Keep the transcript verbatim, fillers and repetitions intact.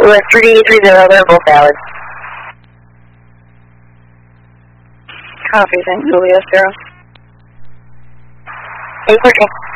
Lewis three three zero, they're both valid. Copy, thanks, Julia, zero. eight fourteen.